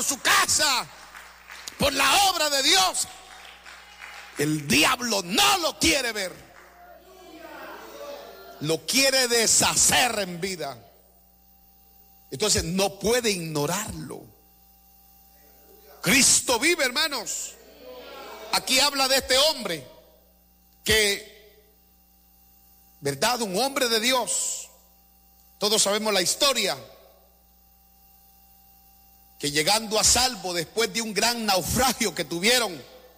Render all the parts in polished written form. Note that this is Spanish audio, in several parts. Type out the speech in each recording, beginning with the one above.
por su casa, por la obra de Dios, el diablo no lo quiere ver. Lo quiere deshacer en vida. Entonces no puede ignorarlo. Cristo vive, hermanos. Aquí habla de este hombre que, ¿verdad? Un hombre de Dios. Todos sabemos la historia. Que llegando a salvo después de un gran naufragio que tuvieron,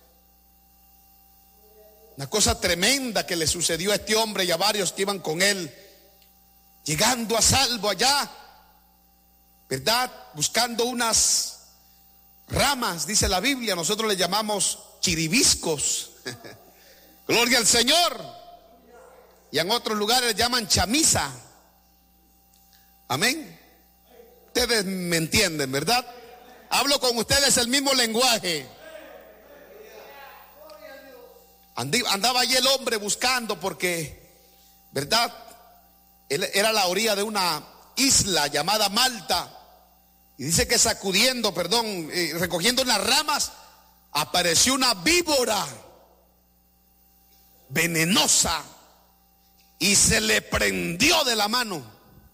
una cosa tremenda que le sucedió a este hombre y a varios que iban con él, llegando a salvo allá, ¿verdad? Buscando unas ramas, dice la Biblia, nosotros le llamamos chiribiscos. Gloria al Señor. Y en otros lugares le llaman chamisa. Amén. Ustedes me entienden, ¿verdad? Hablo con ustedes el mismo lenguaje. Andaba allí el hombre buscando porque, ¿verdad? Él era a la orilla de una isla llamada Malta. Y dice que recogiendo unas ramas, apareció una víbora venenosa y se le prendió de la mano.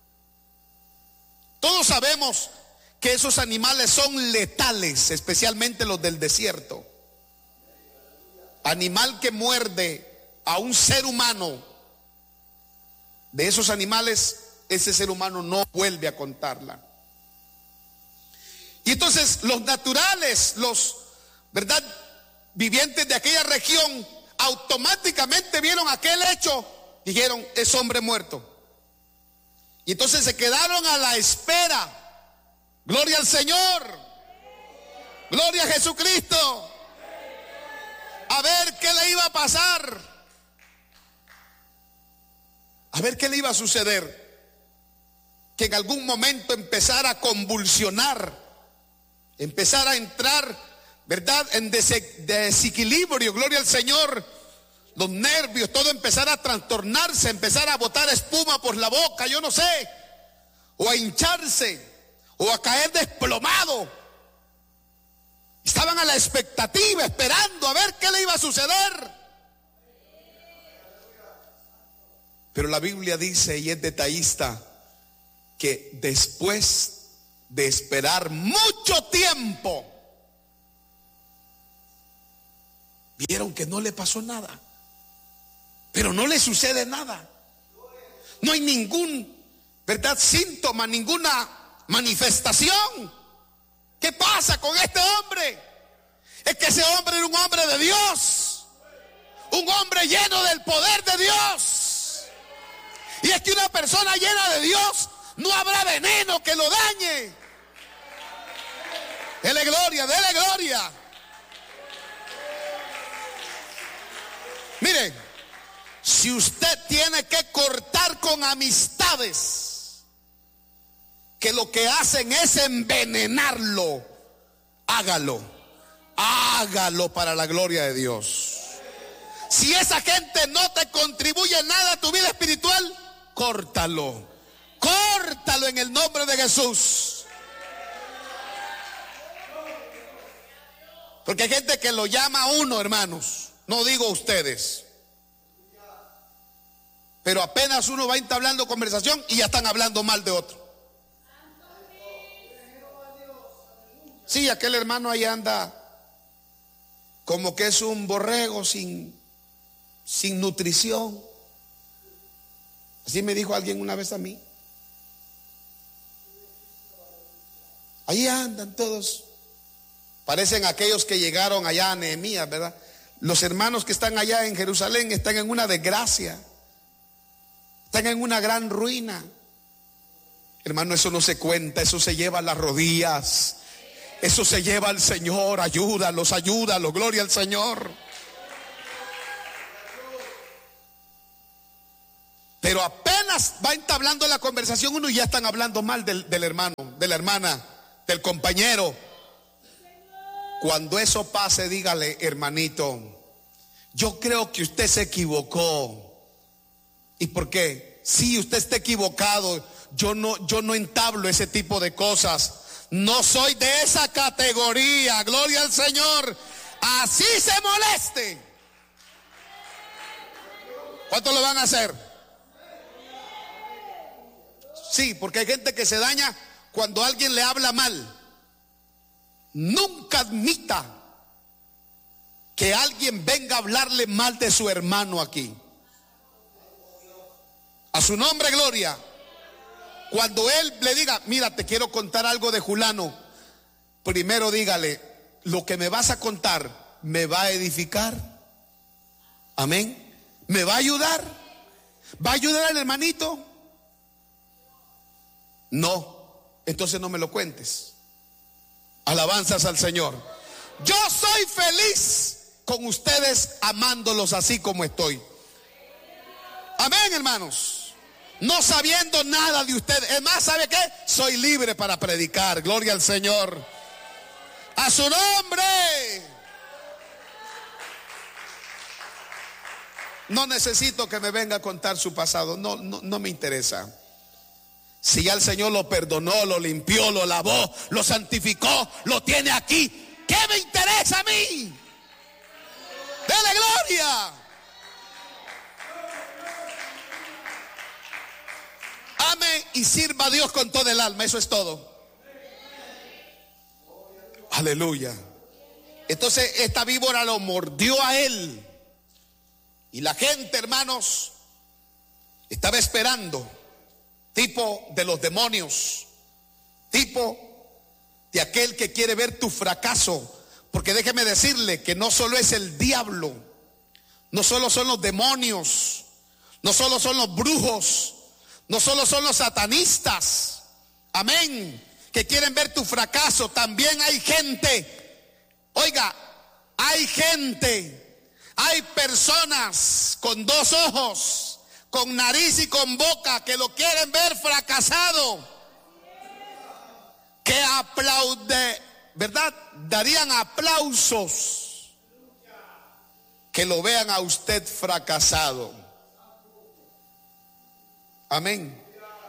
Todos sabemos que esos animales son letales, especialmente los del desierto. Animal que muerde a un ser humano, de esos animales, ese ser humano no vuelve a contarla. Y entonces los naturales, los, ¿verdad?, vivientes de aquella región, automáticamente vieron aquel hecho, dijeron, es hombre muerto. Y entonces se quedaron a la espera. Gloria al Señor. Gloria a Jesucristo. A ver qué le iba a pasar. A ver qué le iba a suceder. Que en algún momento empezara a convulsionar, empezara a entrar, ¿verdad?, en desequilibrio. Gloria al Señor. Los nervios, todo empezara a trastornarse, empezara a botar espuma por la boca, yo no sé, o a hincharse, o a caer desplomado. Estaban a la expectativa, esperando a ver qué le iba a suceder. Pero la Biblia dice, y es detallista, que después de esperar mucho tiempo, vieron que no le pasó nada. Pero no le sucede nada. No hay ningún, ¿verdad?, síntoma, ninguna manifestación. ¿Qué pasa con este hombre? Es que ese hombre era un hombre de Dios, un hombre lleno del poder de Dios. Y es que una persona llena de Dios, no habrá veneno que lo dañe. Dele gloria, dele gloria. Miren, si usted tiene que cortar con amistades que lo que hacen es envenenarlo, hágalo. Hágalo para la gloria de Dios. Si esa gente no te contribuye nada a tu vida espiritual, córtalo. Córtalo en el nombre de Jesús. Porque hay gente que lo llama a uno, hermanos. No digo ustedes. Pero apenas uno va entablando conversación y ya están hablando mal de otro. Sí, aquel hermano ahí anda como que es un borrego sin nutrición. Así me dijo alguien una vez a mí. Ahí andan todos. Parecen aquellos que llegaron allá a Nehemías, ¿verdad? Los hermanos que están allá en Jerusalén están en una desgracia. Están en una gran ruina. Hermano, eso no se cuenta, eso se lleva a las rodillas. Eso se lleva al Señor. Ayúdalos, ayúdalos, gloria al Señor. Pero apenas va entablando la conversación uno y ya están hablando mal del hermano, de la hermana, del compañero. Cuando eso pase, dígale, hermanito, yo creo que usted se equivocó. ¿Y por qué? Si usted está equivocado, yo no entablo ese tipo de cosas. No soy de esa categoría, gloria al Señor. Así se moleste. ¿Cuántos lo van a hacer? Sí, porque hay gente que se daña cuando alguien le habla mal. Nunca admita que alguien venga a hablarle mal de su hermano aquí. A su nombre, gloria. Cuando él le diga, mira, te quiero contar algo de fulano, primero dígale, lo que me vas a contar me va a edificar. Amén. ¿Me va a ayudar? ¿Va a ayudar al hermanito? No, entonces no me lo cuentes. Alabanzas al Señor. Yo soy feliz con ustedes amándolos así como estoy. Amén, hermanos. No sabiendo nada de ustedes. Es más, ¿sabe qué? Soy libre para predicar. Gloria al Señor. A su nombre. No necesito que me venga a contar su pasado. No me interesa. Si ya el Señor lo perdonó, lo limpió, lo lavó, lo santificó, lo tiene aquí, ¿qué me interesa a mí? Dele gloria. Ame y sirva a Dios con todo el alma. Eso es todo. Aleluya. Entonces esta víbora lo mordió a él. Y la gente, hermanos, estaba esperando. Tipo de los demonios. Tipo de aquel que quiere ver tu fracaso. Porque déjeme decirle que no solo es el diablo, no solo son los demonios, no solo son los brujos, no solo son los satanistas, amén, que quieren ver tu fracaso. También hay gente, oiga, hay gente, hay personas con dos ojos, con nariz y con boca, que lo quieren ver fracasado, que aplaude, ¿verdad? Darían aplausos que lo vean a usted fracasado. Amén.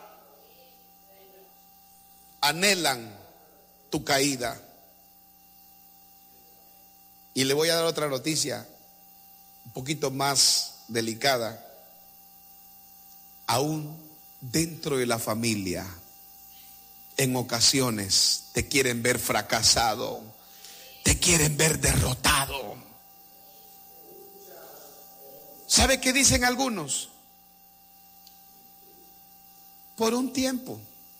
Anhelan tu caída. Y le voy a dar otra noticia un poquito más delicada. Aún dentro de la familia, en ocasiones te quieren ver fracasado, te quieren ver derrotado. ¿Sabe qué dicen algunos? Por un tiempo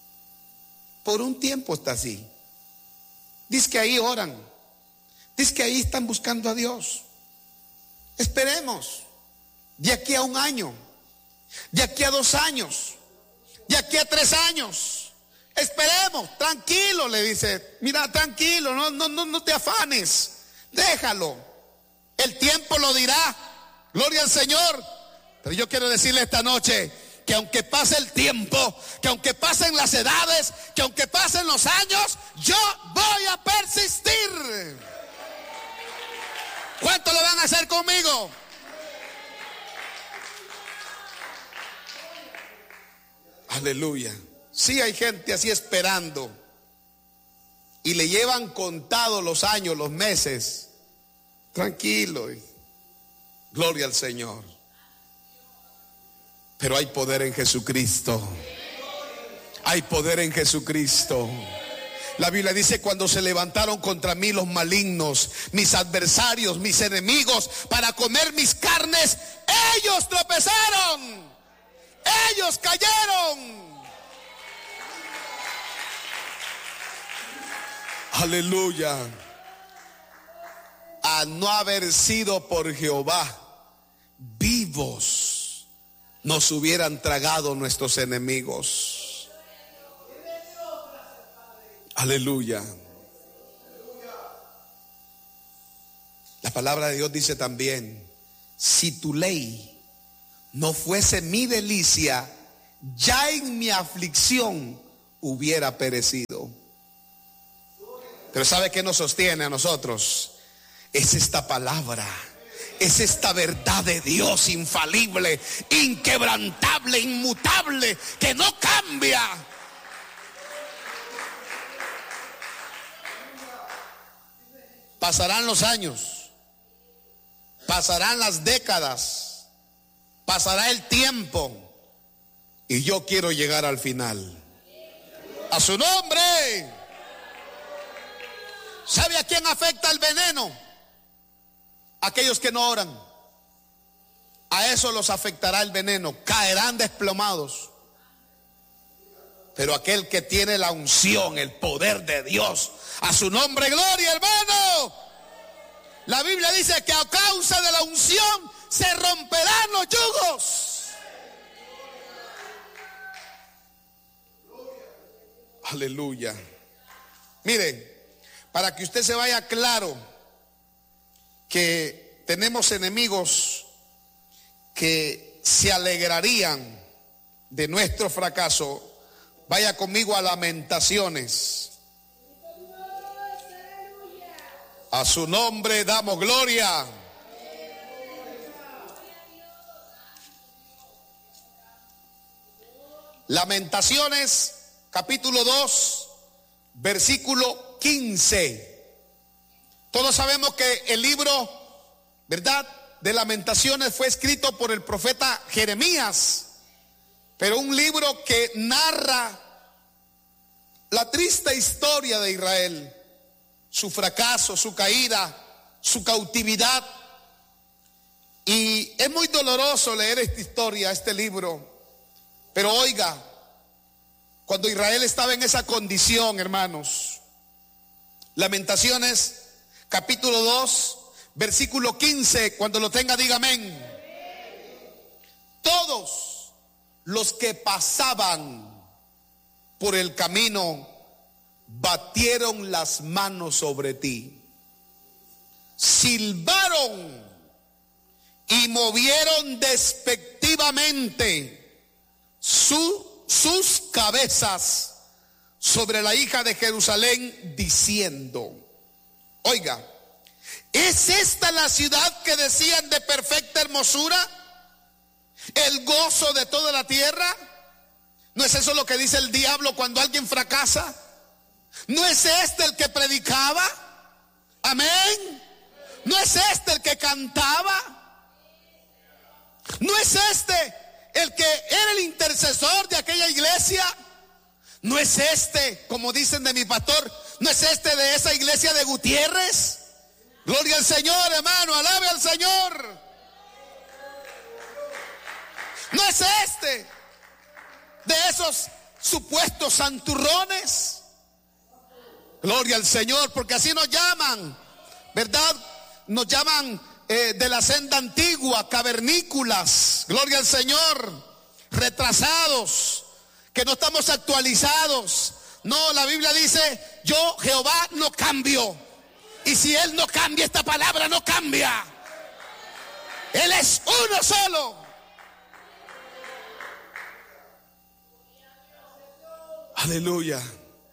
está así. Dice que ahí oran, dice que ahí están buscando a Dios. Esperemos de aquí a 1 año, de aquí a 2 años, de aquí a 3 años. Esperemos, tranquilo, le dice. Mira, tranquilo, no te afanes, déjalo. El tiempo lo dirá, gloria al Señor. Pero yo quiero decirle esta noche que aunque pase el tiempo, que aunque pasen las edades, que aunque pasen los años, yo voy a persistir. ¿Cuánto lo van a hacer conmigo? Aleluya. Sí, hay gente así esperando y le llevan contados los años, los meses. Tranquilo, gloria al Señor. Pero hay poder en Jesucristo. Hay poder en Jesucristo. La Biblia dice: cuando se levantaron contra mí los malignos, mis adversarios, mis enemigos, para comer mis carnes, ellos tropezaron, ellos cayeron. Aleluya. A no haber sido por Jehová, vivos nos hubieran tragado nuestros enemigos. Aleluya. La palabra de Dios dice también: si tu ley no fuese mi delicia, ya en mi aflicción hubiera perecido. Pero ¿sabe qué nos sostiene a nosotros? Es esta palabra, es esta verdad de Dios infalible, inquebrantable, inmutable, que no cambia. Pasarán los años, pasarán las décadas, pasará el tiempo y yo quiero llegar al final. A su nombre. ¿Sabe a quién afecta el veneno? Aquellos que no oran. A eso los afectará el veneno, caerán desplomados. Pero aquel que tiene la unción, el poder de Dios, a su nombre, gloria, hermano. La Biblia dice que a causa de la unción se romperán los yugos. Aleluya. Miren, para que usted se vaya claro que tenemos enemigos que se alegrarían de nuestro fracaso, vaya conmigo a Lamentaciones. A su nombre damos gloria. Lamentaciones, capítulo 2, versículo 15. Todos sabemos que el libro, ¿verdad?, de Lamentaciones fue escrito por el profeta Jeremías, pero un libro que narra la triste historia de Israel, su fracaso, su caída, su cautividad. Y es muy doloroso leer esta historia, este libro. Pero oiga, cuando Israel estaba en esa condición, hermanos, Lamentaciones, capítulo 2, versículo 15, cuando lo tenga, diga amén. Todos los que pasaban por el camino batieron las manos sobre ti, silbaron y movieron despectivamente sus cabezas sobre la hija de Jerusalén, diciendo: oiga, ¿es esta la ciudad que decían de perfecta hermosura, el gozo de toda la tierra? ¿No es eso lo que dice el diablo cuando alguien fracasa? ¿No es este el que predicaba? Amén. ¿No es este el que cantaba? ¿No es este el que era el intercesor de aquella iglesia? ¿No es este, como dicen de mi pastor, no es este de esa iglesia de Gutiérrez? Gloria al Señor, hermano, alabe al Señor. ¿No es este de esos supuestos santurrones? Gloria al Señor, porque así nos llaman, ¿verdad? Nos llaman de la senda antigua, cavernícolas. Gloria al Señor, retrasados, que no estamos actualizados. No, la Biblia dice: yo, Jehová, no cambio. Y si Él no cambia, esta palabra no cambia. Él es uno solo. Aleluya.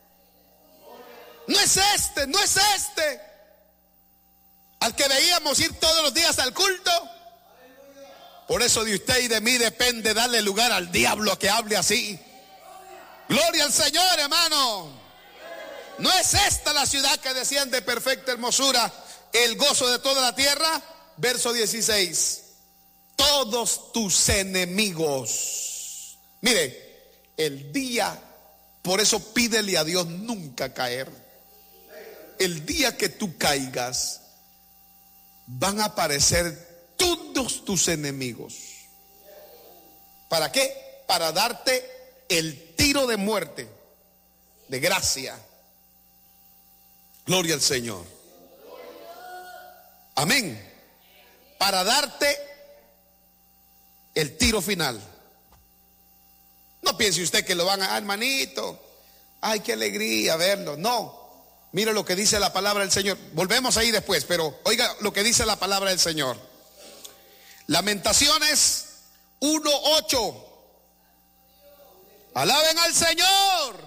No es este, no es este al que veíamos ir todos los días al culto. Por eso de usted y de mí depende darle lugar al diablo a que hable así. Gloria al Señor, hermano. ¿No es esta la ciudad que decían de perfecta hermosura, el gozo de toda la tierra? Verso 16. Todos tus enemigos. Mire, el día, por eso pídele a Dios nunca caer. El día que tú caigas, van a aparecer todos tus enemigos. ¿Para qué? Para darte el tiro de muerte, de gracia. Gloria al Señor. Amén. Para darte el tiro final. No piense usted que lo van a, hermanito, ay, qué alegría verlo. No. Mire lo que dice la palabra del Señor. Volvemos ahí después, pero oiga lo que dice la palabra del Señor. Lamentaciones 1:8. Alaben al Señor.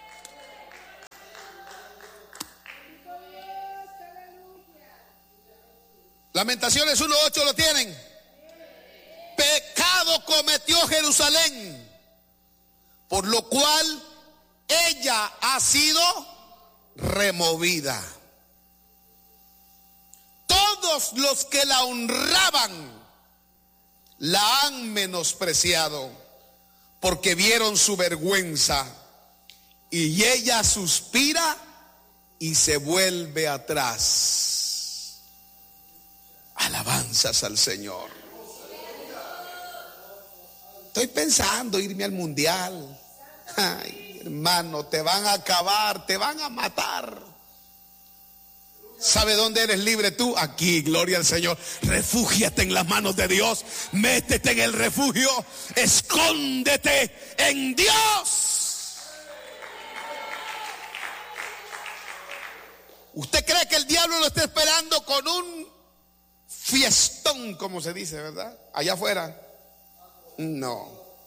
Lamentaciones 1:8, ¿lo tienen? Pecado cometió Jerusalén, por lo cual ella ha sido removida. todos los que la honraban la han menospreciado, porque vieron su vergüenza, y ella suspira y se vuelve atrás. Alabanzas al Señor. Estoy pensando irme al mundial. Ay, hermano, te van a acabar, te van a matar. ¿Sabe dónde eres libre tú? Aquí, gloria al Señor. Refúgiate en las manos de Dios. Métete en el refugio. Escóndete en Dios. ¿Usted cree que el diablo lo está esperando con un fiestón, como se dice, verdad? Allá afuera. No.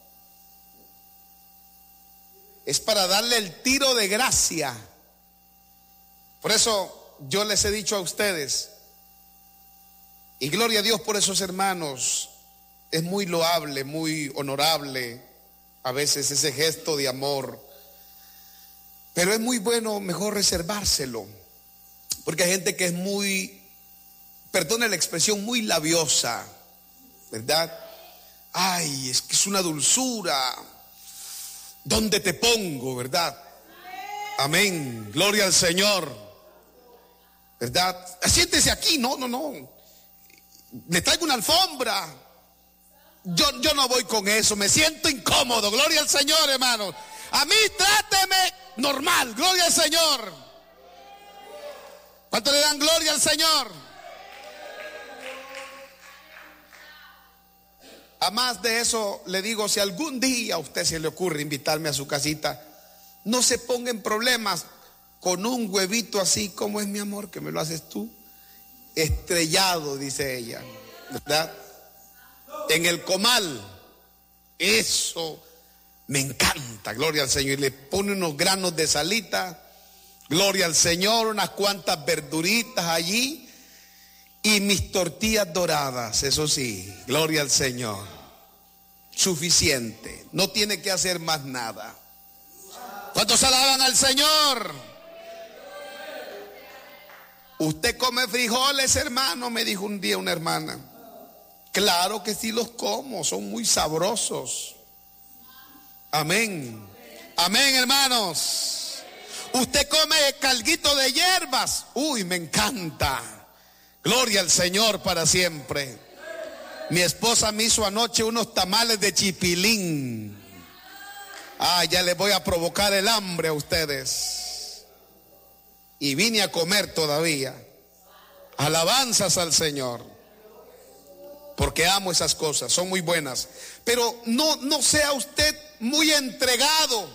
Es para darle el tiro de gracia. Por eso yo les he dicho a ustedes, y gloria a Dios por esos hermanos, es muy loable, muy honorable a veces ese gesto de amor, pero es muy bueno mejor reservárselo, porque hay gente que es muy, perdone la expresión, muy labiosa, ¿verdad? Ay, es que es una dulzura. ¿Dónde te pongo, verdad? Amén, gloria al Señor. ¿Verdad? Siéntese aquí, no. Le traigo una alfombra. Yo no voy con eso, me siento incómodo. Gloria al Señor, hermanos. A mí tráteme normal, gloria al Señor. ¿Cuánto le dan gloria al Señor? A más de eso le digo, si algún día a usted se le ocurre invitarme a su casita, no se ponga en problemas. Con un huevito así, como es mi amor, que me lo haces tú, estrellado, dice ella, ¿verdad? En el comal, eso me encanta, gloria al Señor. Y le pone unos granos de salita, gloria al Señor, unas cuantas verduritas allí y mis tortillas doradas, eso sí, gloria al Señor. Suficiente, no tiene que hacer más nada. ¿Cuántos alaban al Señor? ¿Usted come frijoles, hermano? Me dijo un día una hermana. Claro que sí los como, son muy sabrosos. Amén. Amén, hermanos. ¿Usted come caldito de hierbas? Uy, me encanta. Gloria al Señor para siempre. Mi esposa me hizo anoche unos tamales de chipilín. Ya les voy a provocar el hambre a ustedes. Y vine a comer todavía. Alabanzas al Señor, porque amo esas cosas, son muy buenas. Pero no sea usted muy entregado.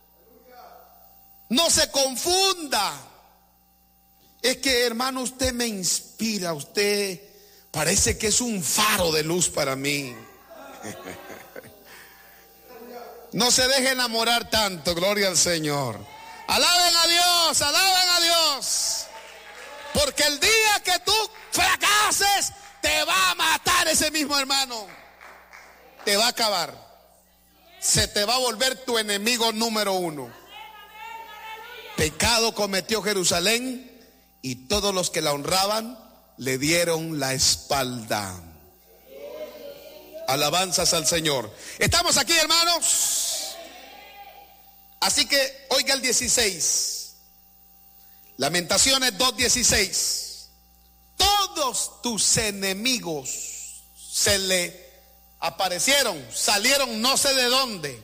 No se confunda. Es que, hermano, usted me inspira. Usted parece que es un faro de luz para mí. No se deje enamorar tanto, gloria al Señor. Alaben a Dios, alaben a Dios. Porque el día que tú fracases, te va a matar ese mismo hermano. Te va a acabar. Se te va a volver tu enemigo número uno. Pecado cometió Jerusalén y todos los que la honraban le dieron la espalda. Alabanzas al Señor. ¿Estamos aquí, hermanos? Así que oiga el 16. Lamentaciones 2:16. Todos tus enemigos se le aparecieron, salieron no sé de dónde.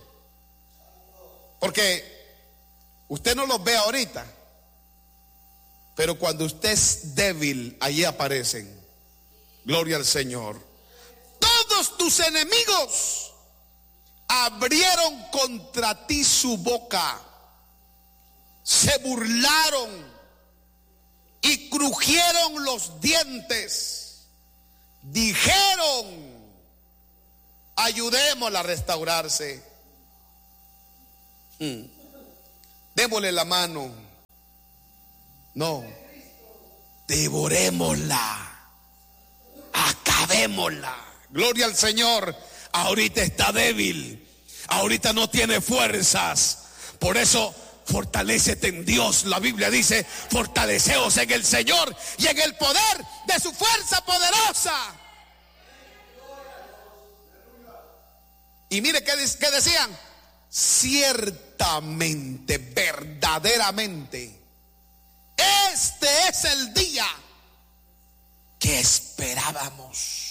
Porque usted no los ve ahorita, pero cuando usted es débil, allí aparecen. Gloria al Señor. Todos tus enemigos abrieron contra ti su boca, se burlaron y crujieron los dientes, dijeron, ayudémosla a restaurarse, démosle la mano, no, devorémosla, acabémosla. Gloria al Señor. Ahorita está débil, ahorita no tiene fuerzas, por eso fortalécete en Dios. La Biblia dice, fortaleceos en el Señor y en el poder de su fuerza poderosa. Y mire qué decían: ciertamente, verdaderamente, este es el día que esperábamos.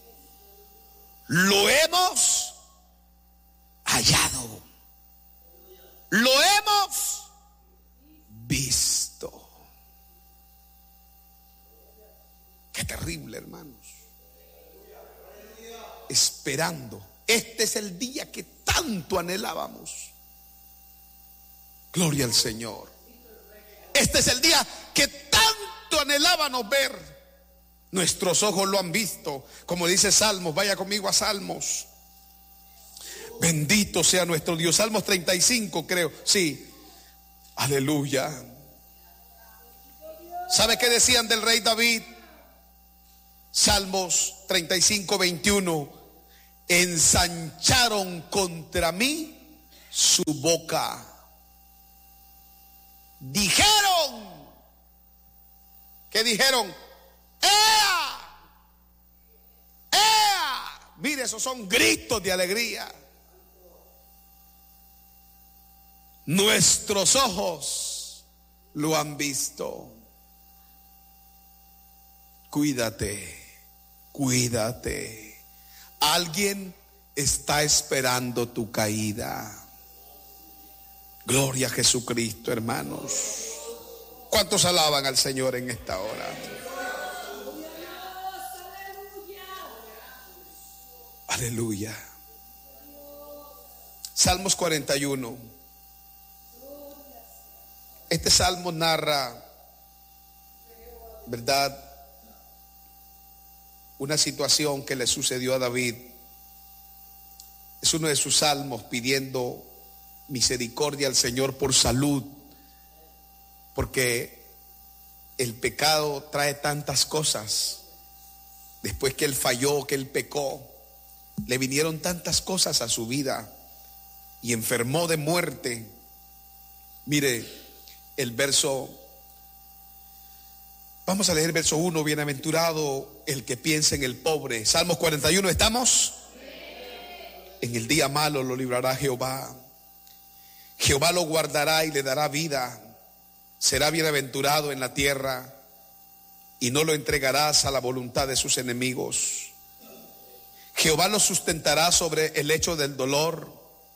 Lo hemos hallado, lo hemos visto. Qué terrible, hermanos. Esperando. Este es el día que tanto anhelábamos. Gloria al Señor. Este es el día que tanto anhelábamos ver. Nuestros ojos lo han visto. Como dice Salmos, vaya conmigo a Salmos. Bendito sea nuestro Dios. Salmos 35, creo. Sí. Aleluya. ¿Sabe qué decían del rey David? Salmos 35, 21. Ensancharon contra mí su boca. Dijeron. ¿Qué dijeron? ¡Ea! ¡Ea! Mire, esos son gritos de alegría. Nuestros ojos lo han visto. Cuídate, cuídate. Alguien está esperando tu caída. Gloria a Jesucristo, hermanos. ¿Cuántos alaban al Señor en esta hora? Aleluya. Salmos 41. Este salmo narra, ¿verdad?, una situación que le sucedió a David. Es uno de sus salmos pidiendo misericordia al Señor por salud, porque el pecado trae tantas cosas. Después que él falló, que él pecó, le vinieron tantas cosas a su vida y enfermó de muerte. Mire el verso. Vamos a leer el verso 1. Bienaventurado el que piensa en el pobre. Salmos 41, ¿estamos? En el día malo lo librará Jehová. Jehová lo guardará y le dará vida. Será bienaventurado en la tierra y no lo entregarás a la voluntad de sus enemigos. Jehová lo sustentará sobre el lecho del dolor.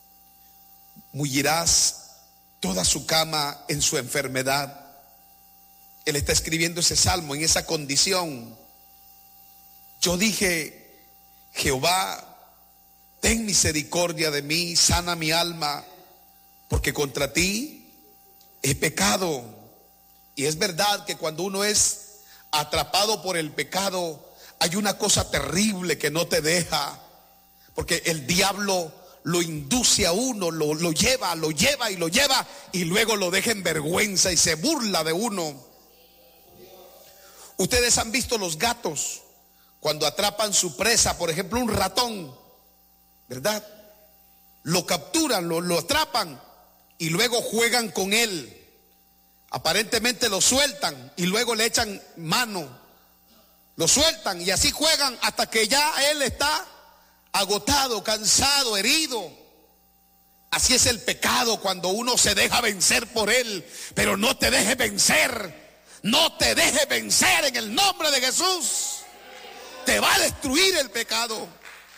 Mullirás toda su cama en su enfermedad. Él está escribiendo ese salmo en esa condición. Yo dije: Jehová, ten misericordia de mí, sana mi alma, porque contra ti he pecado. Y es verdad que cuando uno es atrapado por el pecado, hay una cosa terrible que no te deja, porque el diablo lo induce a uno, lo lleva y luego lo deja en vergüenza y se burla de uno. Ustedes han visto los gatos cuando atrapan su presa, por ejemplo un ratón, ¿verdad? Lo capturan, lo atrapan y luego juegan con él. Aparentemente lo sueltan y luego le echan mano. Lo sueltan y así juegan hasta que ya él está agotado, cansado, herido. Así es el pecado cuando uno se deja vencer por él. Pero no te dejes vencer. No te dejes vencer en el nombre de Jesús. Te va a destruir el pecado.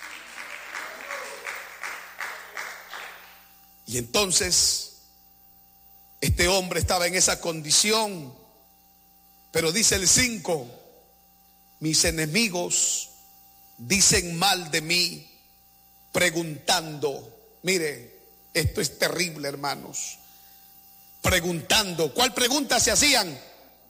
Y entonces este hombre estaba en esa condición. Pero dice el 5: mis enemigos dicen mal de mí, preguntando. Mire, esto es terrible, hermanos. Preguntando. ¿Cuál pregunta se hacían?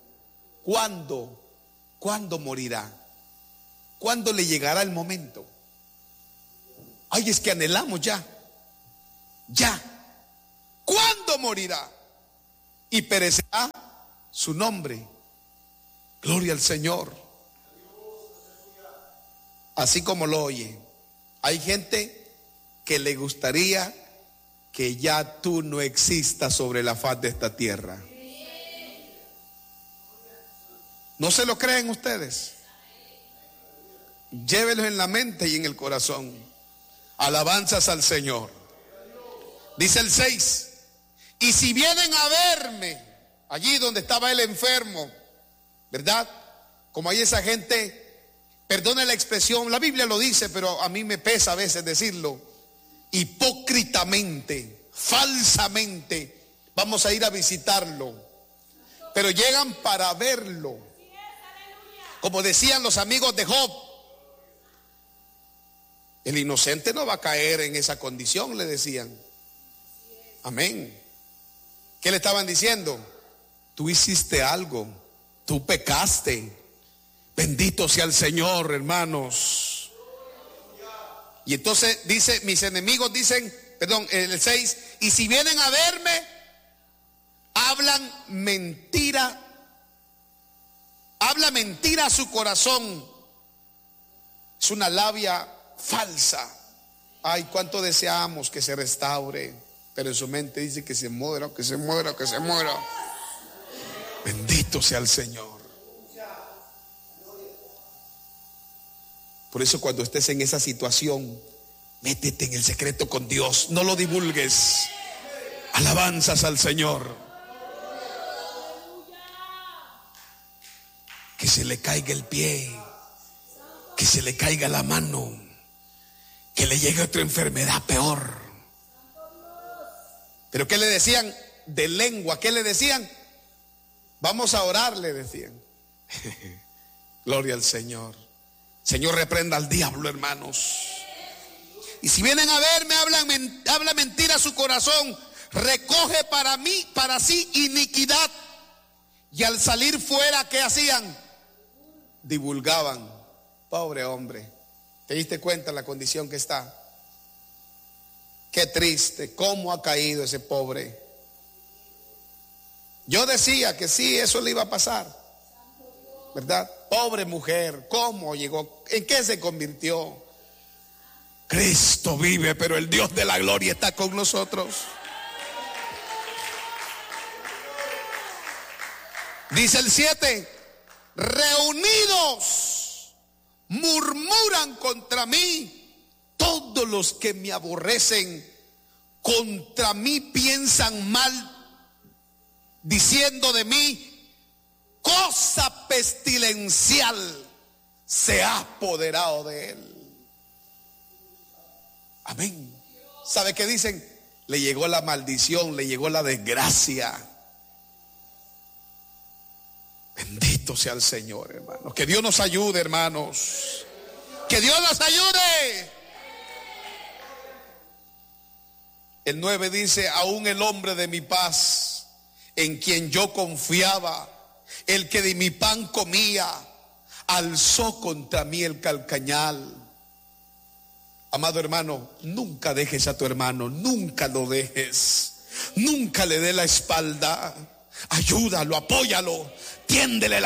¿Cuándo morirá? ¿Cuándo le llegará el momento? Ay, es que anhelamos ya. ¿Cuándo morirá? Y perecerá su nombre. Gloria al Señor. Así como lo oye, hay gente que le gustaría que ya tú no existas sobre la faz de esta tierra. ¿No se lo creen ustedes? Llévelos en la mente y en el corazón. Alabanzas al Señor. Dice el 6: y si vienen a verme, allí donde estaba el enfermo, ¿verdad? Como hay esa gente, perdone la expresión, la Biblia lo dice, pero a mí me pesa a veces decirlo, hipócritamente, falsamente, vamos a ir a visitarlo, pero llegan para verlo. Como decían los amigos de Job, el inocente no va a caer en esa condición, le decían. Amén. ¿Qué le estaban diciendo? Tú hiciste algo, tú pecaste. Bendito sea el Señor, hermanos. Y entonces dice, mis enemigos dicen, el 6, y si vienen a verme, hablan mentira. Habla mentira a su corazón. Es una labia falsa. Ay, cuánto deseamos que se restaure, pero en su mente dice que se muera, que se muera, que se muera. Bendito sea el Señor. Por eso cuando estés en esa situación, métete en el secreto con Dios, no lo divulgues. Alabanzas al Señor. Que se le caiga el pie, que se le caiga la mano, que le llegue otra enfermedad peor. Pero ¿qué le decían? De lengua, ¿qué le decían? Vamos a orar, le decían. Gloria al Señor. Señor, reprenda al diablo, hermanos. Y si vienen a verme, habla mentira a su corazón, recoge para mí, para sí, iniquidad. Y al salir fuera, ¿qué hacían? Divulgaban. Pobre hombre. ¿Te diste cuenta la condición que está? Qué triste, cómo ha caído ese pobre. Yo decía que sí, eso le iba a pasar, ¿verdad? Pobre mujer, ¿cómo llegó? ¿En qué se convirtió? Cristo vive, pero el Dios de la gloria está con nosotros. Dice el 7: reunidos murmuran contra mí todos los que me aborrecen, contra mí piensan mal, diciendo de mí, cosa pestilencial se ha apoderado de él. Amén. ¿Sabe qué dicen? Le llegó la maldición, le llegó la desgracia. Bendito sea el Señor, hermanos. Que Dios nos ayude, hermanos. Que Dios nos ayude. El 9 dice: aún el hombre de mi paz, en quien yo confiaba, el que de mi pan comía, alzó contra mí el calcañal. Amado hermano, nunca dejes a tu hermano, nunca lo dejes, nunca le dé la espalda. Ayúdalo, apóyalo, tiéndele la